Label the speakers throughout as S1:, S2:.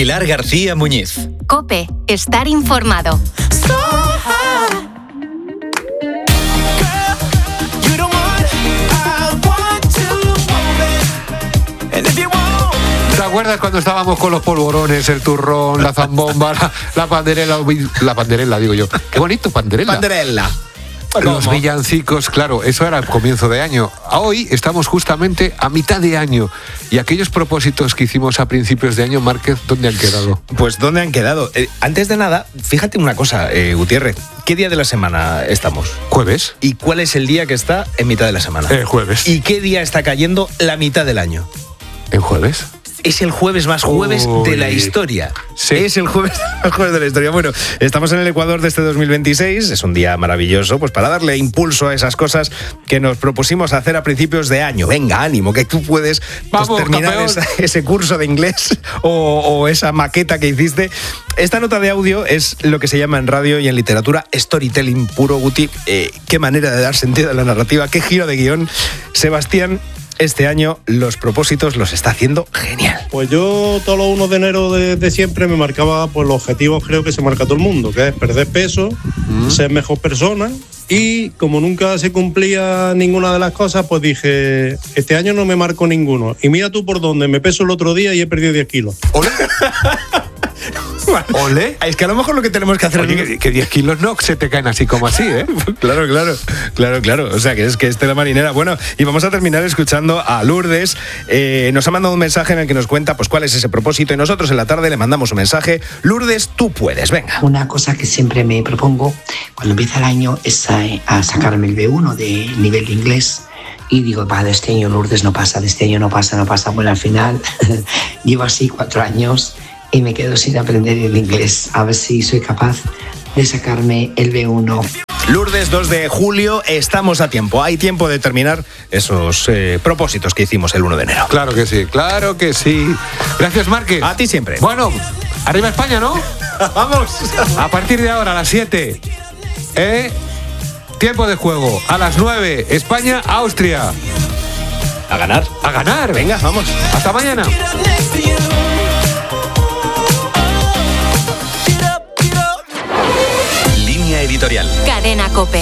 S1: Pilar García Muñiz.
S2: COPE. Estar informado.
S3: ¿Te acuerdas cuando estábamos con los polvorones, el turrón, la zambomba, la panderela, digo yo? Qué bonito, panderela. Los villancicos, claro, eso era el comienzo de año. Hoy estamos justamente a mitad de año. Y aquellos propósitos que hicimos a principios de año, Márquez, ¿dónde han quedado?
S4: Pues ¿dónde han quedado? Antes de nada, fíjate una cosa, Gutiérrez. ¿Qué día de la semana estamos?
S3: Jueves.
S4: ¿Y cuál es el día que está en mitad de la semana?
S3: Jueves.
S4: ¿Y qué día está cayendo la mitad del año?
S3: ¿En jueves?
S4: Es el jueves más jueves de la historia.
S3: Sí.
S4: Es el jueves más jueves de la historia. Bueno, estamos en el Ecuador de este 2026. Es un día maravilloso, pues para darle impulso a esas cosas que nos propusimos hacer a principios de año. Venga, ánimo, que tú puedes terminar ese curso de inglés o esa maqueta que hiciste. Esta nota de audio es lo que se llama en radio y en literatura storytelling puro, Guti. Qué manera de dar sentido a la narrativa, qué giro de guión. Sebastián, este año los propósitos los está haciendo genial.
S5: Pues yo todos los 1 de enero de siempre me marcaba pues los objetivos, creo que se marca todo el mundo, que es perder peso, ser mejor persona, y como nunca se cumplía ninguna de las cosas, pues dije, este año no me marco ninguno. Y mira tú por dónde, me peso el otro día y he perdido 10 kilos.
S3: ¡Ole! ¿Ole?
S4: Es que a lo mejor lo que tenemos que hacer...
S3: Oye, que 10 kilos no se te caen así como así, ¿eh?
S4: Claro. O sea, que es la marinera. Bueno, y vamos a terminar escuchando a Lourdes. Nos ha mandado un mensaje en el que nos cuenta pues cuál es ese propósito, y nosotros en la tarde le mandamos un mensaje. Lourdes, tú puedes, venga.
S6: Una cosa que siempre me propongo cuando empieza el año es a sacarme el B1 de nivel de inglés. Y digo, de este año Lourdes no pasa. Bueno, al final llevo así 4 años y me quedo sin aprender el inglés. A ver si soy capaz de sacarme el B1.
S4: Lourdes, 2 de julio, estamos a tiempo. Hay tiempo de terminar esos propósitos que hicimos el 1 de enero.
S3: Claro que sí. Gracias, Márquez.
S4: A ti siempre.
S3: Bueno, arriba España, ¿no?
S4: ¡Vamos!
S3: A partir de ahora, a las 7, tiempo de juego. A las 9, España-Austria.
S4: A ganar.
S3: A ganar.
S4: Venga, vamos.
S3: Hasta mañana.
S1: Línea editorial.
S2: Cadena COPE.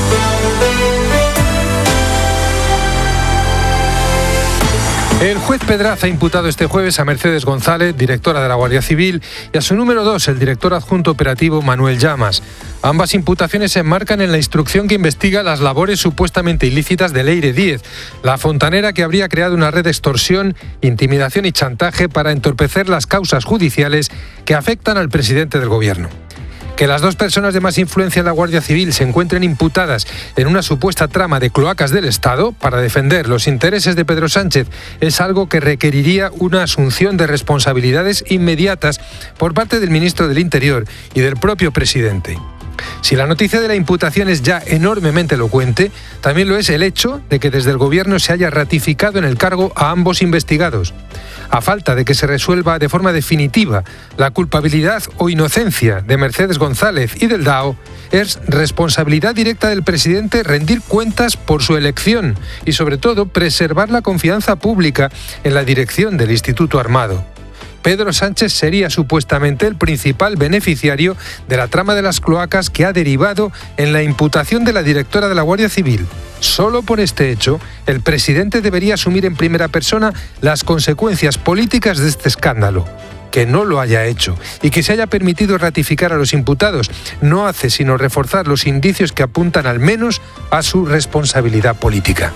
S7: El juez Pedraz ha imputado este jueves a Mercedes González, directora de la Guardia Civil, y a su número 2, el director adjunto operativo Manuel Llamas. Ambas imputaciones se enmarcan en la instrucción que investiga las labores supuestamente ilícitas de Leire Díez, la fontanera que habría creado una red de extorsión, intimidación y chantaje para entorpecer las causas judiciales que afectan al presidente del gobierno. Que las 2 personas de más influencia en la Guardia Civil se encuentren imputadas en una supuesta trama de cloacas del Estado para defender los intereses de Pedro Sánchez es algo que requeriría una asunción de responsabilidades inmediatas por parte del ministro del Interior y del propio presidente. Si la noticia de la imputación es ya enormemente elocuente, también lo es el hecho de que desde el Gobierno se haya ratificado en el cargo a ambos investigados. A falta de que se resuelva de forma definitiva la culpabilidad o inocencia de Mercedes González y del DAO, es responsabilidad directa del presidente rendir cuentas por su elección y, sobre todo, preservar la confianza pública en la dirección del Instituto Armado. Pedro Sánchez sería supuestamente el principal beneficiario de la trama de las cloacas que ha derivado en la imputación de la directora de la Guardia Civil. Solo por este hecho, el presidente debería asumir en primera persona las consecuencias políticas de este escándalo. Que no lo haya hecho y que se haya permitido ratificar a los imputados no hace sino reforzar los indicios que apuntan al menos a su responsabilidad política.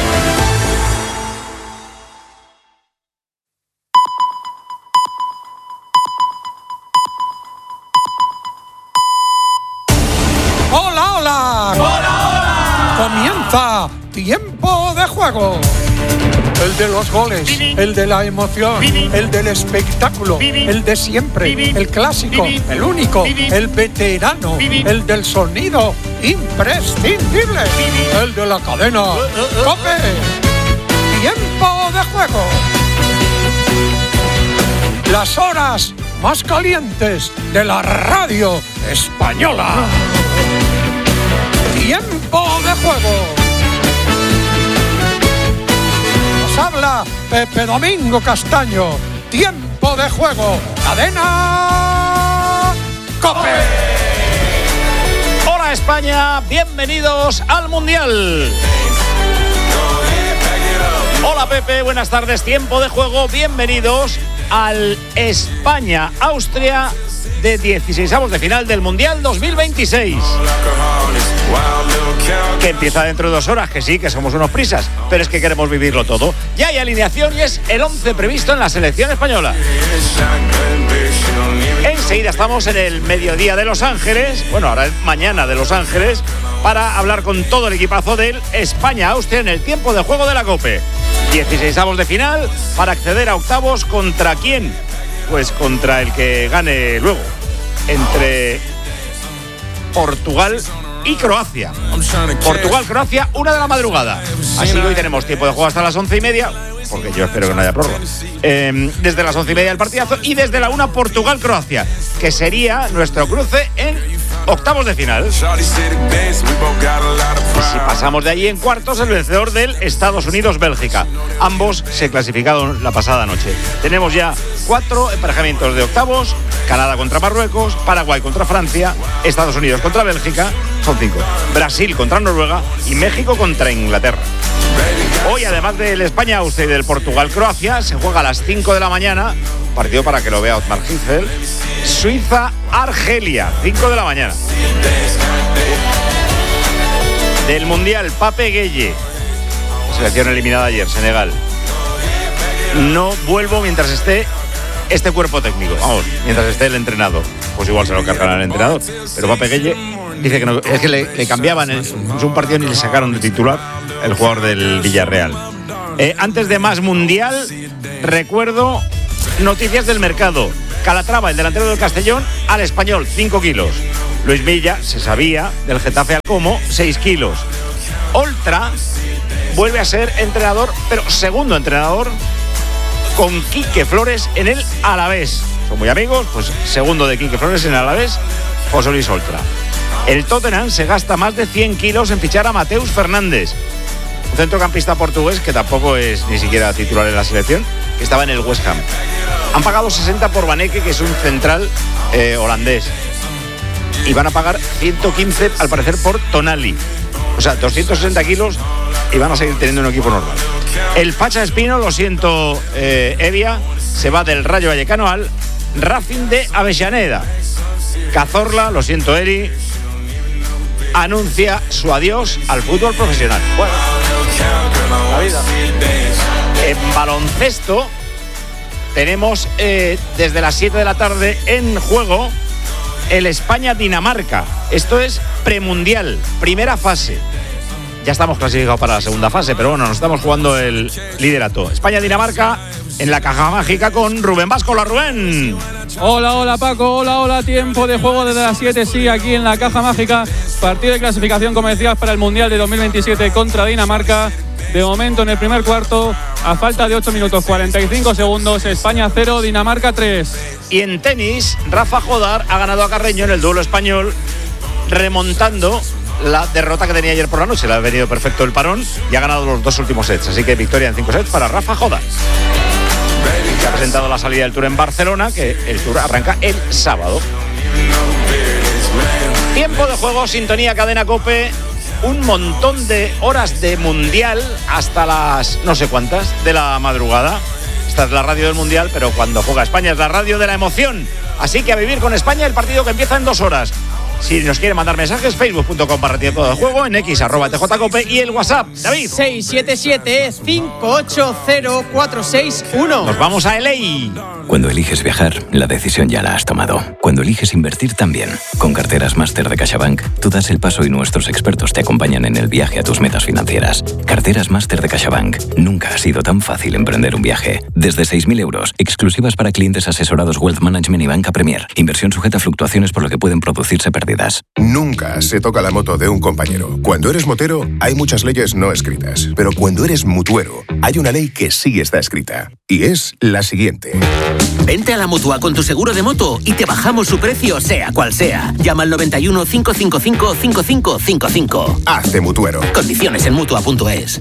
S8: Comienza Tiempo de Juego. El de los goles, el de la emoción, el del espectáculo, el de siempre, el clásico, el único, el veterano, el del sonido imprescindible, el de la cadena COPE. Tiempo de Juego. Las horas más calientes de la radio española. Tiempo de Juego. Nos habla Pepe Domingo Castaño. Tiempo Tiempo de juego. Cadena COPE.
S9: Hola España, bienvenidos al Mundial. Hola Pepe, buenas tardes, tiempo de juego, bienvenidos al España-Austria de 16avos de final del Mundial 2026. Que empieza dentro de 2 horas, que sí, que somos unos prisas, pero es que queremos vivirlo todo. Ya hay alineación y es el 11 previsto en la selección española. Enseguida estamos en el mediodía de Los Ángeles, bueno, ahora es mañana de Los Ángeles, para hablar con todo el equipazo del España-Austria en el tiempo de juego de la COPE. 16avos de final para acceder a octavos. ¿Contra quién? Pues contra el que gane luego, entre Portugal y Croacia. Portugal-Croacia, 1 de la madrugada. Así que hoy tenemos tiempo de juego hasta las 11:30, porque yo espero que no haya prórroga. Desde las 11:30 el partidazo y desde la 1 Portugal-Croacia, que sería nuestro cruce en octavos de final. Y si pasamos de allí en cuartos, el vencedor del Estados Unidos-Bélgica. Ambos se clasificaron la pasada noche. Tenemos ya 4 emparejamientos de octavos: Canadá contra Marruecos, Paraguay contra Francia, Estados Unidos contra Bélgica, son 5, Brasil contra Noruega y México contra Inglaterra. Hoy, además del España-Austria y del Portugal-Croacia, se juega a las 5 de la mañana, partido para que lo vea Otmar Hitzfeld, Suiza-Argelia, 5 de la mañana. Del Mundial, Pape Gueye, selección eliminada ayer, Senegal. No vuelvo mientras esté este cuerpo técnico, vamos, mientras esté el entrenador. Pues igual se lo cargará el entrenador, pero Pape Gueye dice que no, es que le cambiaban en un partido y le sacaron de titular el jugador del Villarreal. Antes de más Mundial, recuerdo noticias del mercado. Calatrava, el delantero del Castellón, al Español, 5 kilos. Luis Milla, se sabía, del Getafe al Como, 6 kilos. Oltra vuelve a ser entrenador, pero segundo entrenador, con Quique Flores en el Alavés. Son muy amigos, pues segundo de Quique Flores en el Alavés, José Luis Oltra. El Tottenham se gasta más de 100 kilos en fichar a Mateus Fernández, un centrocampista portugués que tampoco es ni siquiera titular en la selección, que estaba en el West Ham. Han pagado 60 por Vaneke, que es un central holandés, y van a pagar 115 al parecer por Tonali. O sea, 260 kilos y van a seguir teniendo un equipo normal. El Pacha Espino, lo siento, Evia, se va del Rayo Vallecano al Racing de Avellaneda. Cazorla, lo siento, Eri, anuncia su adiós al fútbol profesional. Bueno, la vida. En baloncesto tenemos desde las 7 de la tarde en juego el España-Dinamarca. Esto es premundial, primera fase. Ya estamos clasificados para la segunda fase, pero bueno, nos estamos jugando el liderato. España-Dinamarca en la caja mágica con Rubén Vasco. Hola, Rubén.
S10: Hola Paco, hola, tiempo de juego desde las 7, sí, aquí en la caja mágica. Partido de clasificación, como decías, para el Mundial de 2027 contra Dinamarca. De momento, en el primer cuarto, a falta de 8 minutos 45 segundos, España 0, Dinamarca 3.
S9: Y en tenis, Rafa Jodar ha ganado a Carreño en el duelo español, remontando la derrota que tenía ayer por la noche. Le ha venido perfecto el parón y ha ganado los 2 últimos sets. Así que victoria en 5 sets para Rafa Jodar. Se ha presentado la salida del Tour en Barcelona, que el Tour arranca el sábado. Tiempo de juego, sintonía Cadena COPE. Un montón de horas de Mundial hasta las no sé cuántas de la madrugada. Esta es la radio del Mundial, pero cuando juega España es la radio de la emoción. Así que a vivir con España el partido que empieza en 2 horas. Si nos quiere mandar mensajes, facebook.com/tiempo de juego, en x @tjcope y el WhatsApp, David.
S11: 677-580-461.
S9: Nos vamos a LA.
S12: Cuando eliges viajar, la decisión ya la has tomado. Cuando eliges invertir también. Con Carteras Máster de CaixaBank, tú das el paso y nuestros expertos te acompañan en el viaje a tus metas financieras. Carteras Máster de CaixaBank. Nunca ha sido tan fácil emprender un viaje. Desde 6.000 euros, exclusivas para clientes asesorados Wealth Management y Banca Premier. Inversión sujeta a fluctuaciones por lo que pueden producirse pérdidas.
S13: Nunca se toca la moto de un compañero. Cuando eres motero, hay muchas leyes no escritas. Pero cuando eres mutuero, hay una ley que sí está escrita. Y es la siguiente.
S14: Vente a la Mutua con tu seguro de moto y te bajamos su precio, sea cual sea. Llama al 91 555 5555.
S13: Hazte mutuero.
S14: Condiciones en Mutua.es.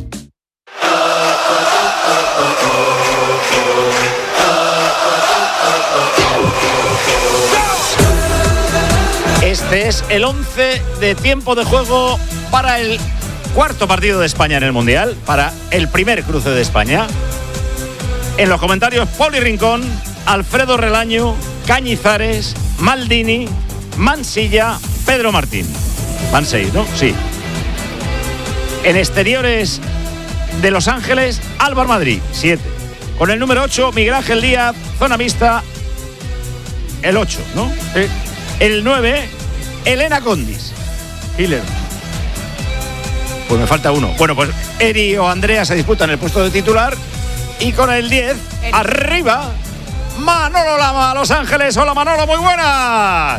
S9: Este es el 11 de tiempo de juego para el cuarto partido de España en el Mundial, para el primer cruce de España. En los comentarios, Poli Rincón, Alfredo Relaño, Cañizares, Maldini, Mansilla, Pedro Martín. Van 6, ¿no? Sí. En exteriores de Los Ángeles, Álvaro Madrid, 7. Con el número 8, Miguel Ángel Díaz, zona mixta, el 8, ¿no? Sí. El 9, Elena Condis.
S10: Killer.
S9: Pues me falta uno. Bueno, pues Eri o Andrea se disputan el puesto de titular. Y con el 10, arriba, Manolo Lama, Los Ángeles. Hola, Manolo, muy buenas.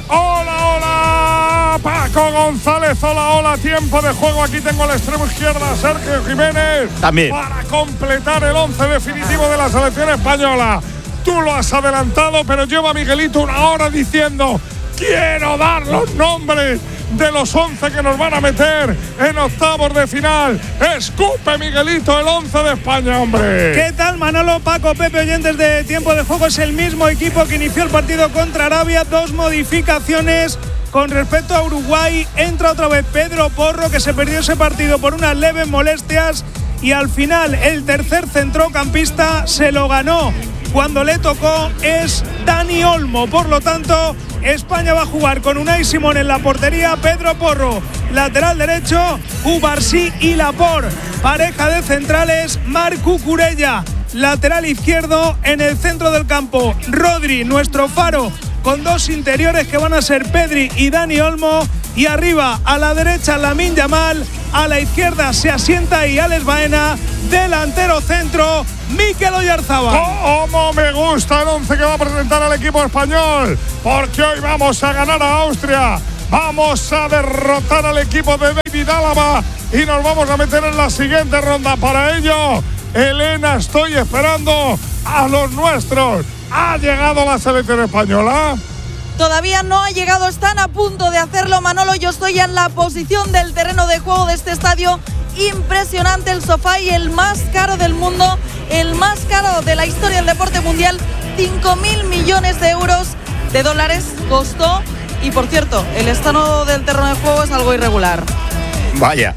S15: Hola, Paco González. Hola, tiempo de juego. Aquí tengo al extremo izquierda Sergio Jiménez.
S9: También.
S15: Para completar el 11 definitivo de la selección española. Tú lo has adelantado, pero lleva Miguelito una hora diciendo: quiero dar los nombres de los 11 que nos van a meter en octavos de final. Escupe, Miguelito, el 11 de España, hombre.
S11: ¿Qué tal, Manolo, Paco, Pepe, oyentes de Tiempo de Juego? Es el mismo equipo que inició el partido contra Arabia. 2 modificaciones con respecto a Uruguay. Entra otra vez Pedro Porro, que se perdió ese partido por unas leves molestias, y al final el tercer centrocampista se lo ganó cuando le tocó, es Dani Olmo. Por lo tanto, España va a jugar con Unai Simón en la portería, Pedro Porro lateral derecho, Ubarsí y Laporte, pareja de centrales, Marc Cucurella lateral izquierdo. En el centro del campo, Rodri, nuestro faro, con 2 interiores que van a ser Pedri y Dani Olmo, y arriba a la derecha Lamine Yamal, a la izquierda se asienta ahí Alex Baena, delantero centro Mikel Oyarzabal.
S15: ¡Cómo me gusta el 11 que va a presentar el equipo español! Porque hoy vamos a ganar a Austria, vamos a derrotar al equipo de David Álava y nos vamos a meter en la siguiente ronda. Para ello, Elena, estoy esperando a los nuestros. ¿Ha llegado la selección española?
S16: Todavía no ha llegado, están a punto de hacerlo, Manolo. Yo estoy en la posición del terreno de juego de este estadio. Impresionante el sofá, y el más caro del mundo, el más caro de la historia del deporte mundial. 5.000 millones de euros, de dólares costó. Y por cierto, el estado del terreno de juego es algo irregular.
S9: Vaya.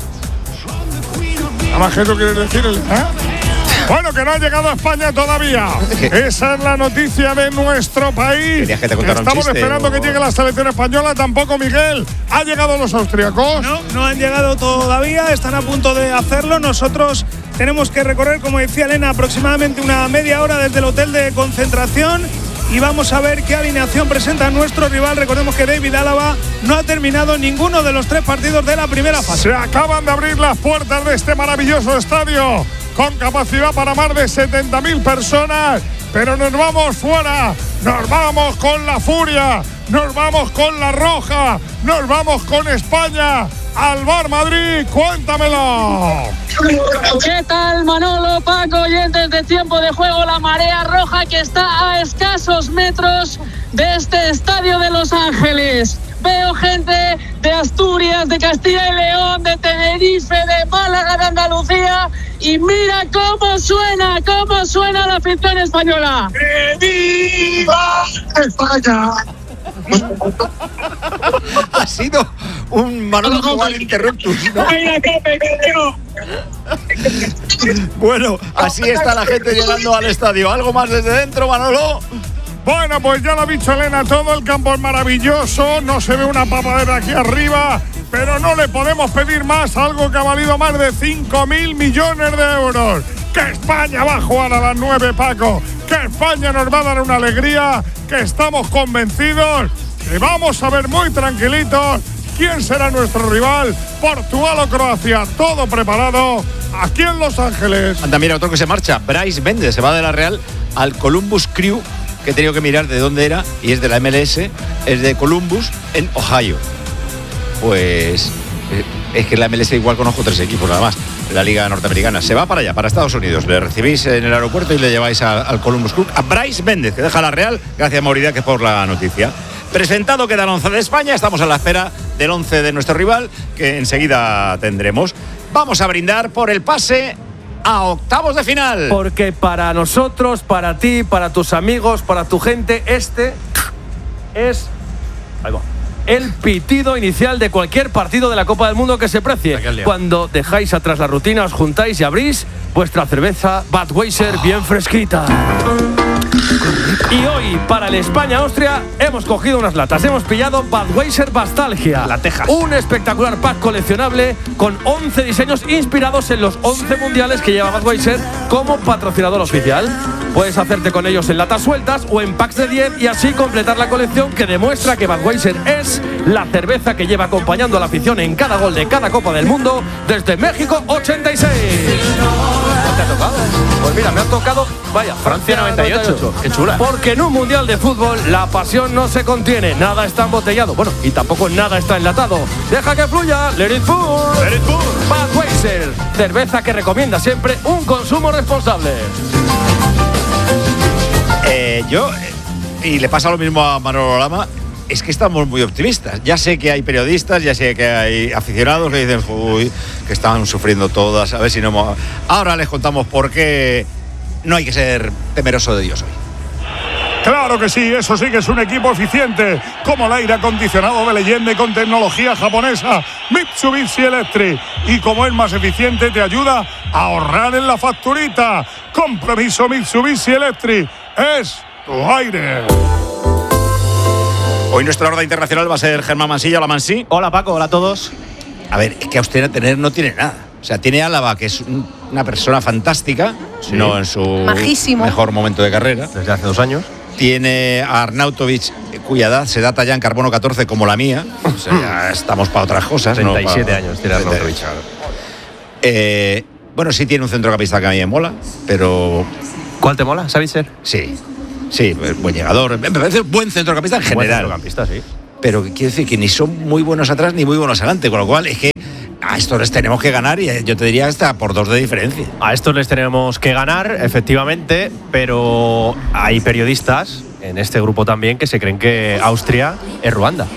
S15: ¿A qué tú quieres decir? Bueno, que no ha llegado a España todavía. Esa es la noticia de nuestro país. Estamos esperando que llegue la selección española. Tampoco, Miguel. ¿Ha llegado los austríacos?
S11: No han llegado todavía. Están a punto de hacerlo. Nosotros tenemos que recorrer, como decía Elena, aproximadamente una media hora desde el hotel de concentración. Y vamos a ver qué alineación presenta nuestro rival. Recordemos que David Álava no ha terminado ninguno de los 3 partidos de la primera fase.
S15: Se acaban de abrir las puertas de este maravilloso estadio, con capacidad para más de 70.000 personas. Pero nos vamos fuera, nos vamos con la furia, nos vamos con la roja, nos vamos con España. Al Bar Madrid, cuéntamelo.
S17: ¿Qué tal, Manolo, Paco, oyentes de Tiempo de Juego? La marea roja que está a escasos metros de este estadio de Los Ángeles. Veo gente de Asturias, de Castilla y León, de Tenerife, de Málaga, de Andalucía, y mira cómo suena la afición española.
S15: ¡Que viva España!
S9: Ha sido un Manolo Juan interruptus, ¿no? Bueno, así está la gente llegando al estadio. ¿Algo más desde dentro, Manolo?
S15: Bueno, pues ya lo ha dicho Elena, todo el campo es maravilloso, no se ve una papadera aquí arriba, pero no le podemos pedir más, algo que ha valido más de 5.000 millones de euros. Que España va a jugar a las 9, Paco, que España nos va a dar una alegría, que estamos convencidos, que vamos a ver muy tranquilitos quién será nuestro rival, Portugal o Croacia, todo preparado aquí en Los Ángeles.
S9: Anda, mira, otro que se marcha, Bryce Méndez, se va de la Real al Columbus Crew, que he tenido que mirar de dónde era, y es de la MLS, es de Columbus, en Ohio. Pues es que en la MLS igual conozco 3 equipos nada más, la Liga Norteamericana. Se va para allá, para Estados Unidos. Le recibís en el aeropuerto y le lleváis al Columbus Crew, a Bryce Méndez, que deja la Real. Gracias, Mauricio, que por la noticia. Presentado queda el 11 de España, estamos a la espera del 11 de nuestro rival, que enseguida tendremos. Vamos a brindar por el pase a octavos de final.
S18: Porque para nosotros, para ti, para tus amigos, para tu gente, este es... Ahí va. el pitido inicial de cualquier partido de la Copa del Mundo que se precie. Cuando dejáis atrás la rutina, os juntáis y abrís vuestra cerveza Budweiser bien fresquita. Y hoy, para el España-Austria, hemos cogido unas latas. Hemos pillado Budweiser Bastalgia.
S4: La Texas.
S18: Un espectacular pack coleccionable con 11 diseños inspirados en los 11 mundiales que lleva Budweiser como patrocinador oficial. Puedes hacerte con ellos en latas sueltas o en packs de 10 y así completar la colección que demuestra que Budweiser es la cerveza que lleva acompañando a la afición en cada gol de cada Copa del Mundo desde México 86. ¿No te ha tocado? Pues mira, me ha tocado, vaya, Francia 98.
S4: Qué chula.
S18: Porque en un mundial de fútbol la pasión no se contiene, nada está embotellado, bueno, y tampoco nada está enlatado. Deja que fluya, let it full.
S4: Let it full.
S18: Budweiser, cerveza que recomienda siempre un consumo responsable.
S9: Y le pasa lo mismo a Manolo Lama, es que estamos muy optimistas. Ya sé que hay periodistas, ya sé que hay aficionados que dicen, uy, que están sufriendo todas, a ver si no... Ahora les contamos por qué no hay que ser temeroso de Dios hoy.
S15: Claro que sí, eso sí que es un equipo eficiente, como el aire acondicionado de leyenda y con tecnología japonesa Mitsubishi Electric. Y como es más eficiente, te ayuda a ahorrar en la facturita. Compromiso Mitsubishi Electric, es tu aire.
S9: Hoy nuestra horda internacional va a ser Germán Mansilla. Hola, Mansi.
S4: Hola, Paco. Hola a todos.
S9: A ver, es que Austria no tiene nada. O sea, tiene a Álava, que es una persona fantástica, sí, no en su mejor momento de carrera.
S4: Desde hace 2 años.
S9: Tiene a Arnautovic, cuya edad se data ya en carbono 14 como la mía. O sea, ya estamos para otras cosas.
S4: 37 años tiene Arnautovic.
S9: Bueno, sí tiene un centrocampista que a mí me mola, pero...
S4: ¿Cuál te mola, Savitzer?
S9: Sí, buen llegador. Me parece un buen centrocampista en general.
S4: Buen centrocampista, sí.
S9: Pero quiero decir que ni son muy buenos atrás ni muy buenos adelante, con lo cual es que a estos les tenemos que ganar y yo te diría hasta por 2 de diferencia.
S4: A estos les tenemos que ganar, efectivamente, pero hay periodistas en este grupo también que se creen que Austria es Ruanda.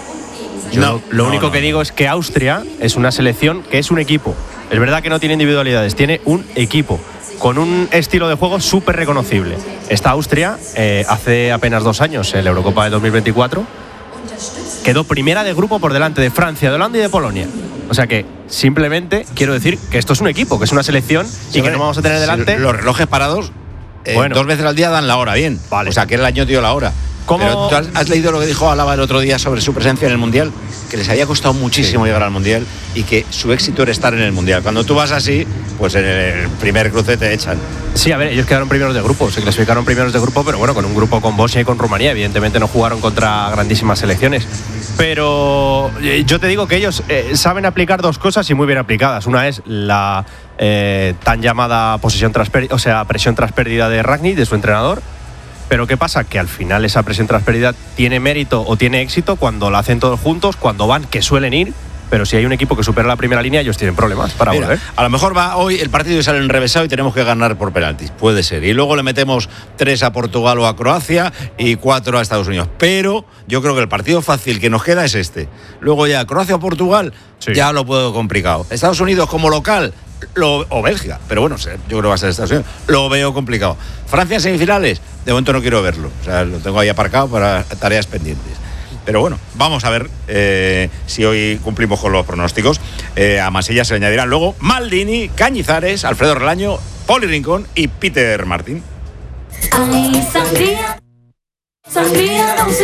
S4: Lo único que digo es que Austria es una selección que es un equipo. Es verdad que no tiene individualidades, tiene un equipo con un estilo de juego súper reconocible. Esta Austria, hace apenas 2 años, en la Eurocopa de 2024, quedó primera de grupo por delante de Francia, de Holanda y de Polonia. O sea que simplemente quiero decir que esto es un equipo, que es una selección y que no vamos a tener delante.
S9: Los relojes parados, 2 veces al día dan la hora, bien.
S4: Vale.
S9: O sea, que el año dio la hora. Pero ¿tú has leído lo que dijo Álava el otro día sobre su presencia en el Mundial? Que les había costado muchísimo llegar al Mundial y que su éxito era estar en el Mundial. Cuando tú vas así, pues en el primer cruce te echan.
S4: Sí, a ver, ellos quedaron primeros de grupo, se clasificaron primeros de grupo, pero bueno, con un grupo con Bosnia y con Rumanía. Evidentemente no jugaron contra grandísimas selecciones. Pero yo te digo que ellos saben aplicar 2 cosas y muy bien aplicadas. Una es la tan llamada presión tras pérdida de Rangnick, de su entrenador. Pero ¿qué pasa? Que al final esa presión tras pérdida tiene mérito o tiene éxito cuando la hacen todos juntos, cuando van, que suelen ir. Pero si hay un equipo que supera la primera línea, ellos tienen problemas para volver.
S9: A lo mejor va hoy el partido y sale enrevesado y tenemos que ganar por penaltis. Puede ser. Y luego le metemos 3 a Portugal o a Croacia y 4 a Estados Unidos. Pero yo creo que el partido fácil que nos queda es este. Luego ya Croacia o Portugal, ya lo puedo complicado. Estados Unidos como local, o Bélgica. Pero bueno, yo creo que va a ser Estados Unidos. Lo veo complicado. Francia en semifinales, de momento no quiero verlo. O sea, lo tengo ahí aparcado para tareas pendientes. Pero bueno, vamos a ver si hoy cumplimos con los pronósticos. A Mansilla se le añadirán luego Maldini, Cañizares, Alfredo Relaño, Poli Rincón y Peter Martín.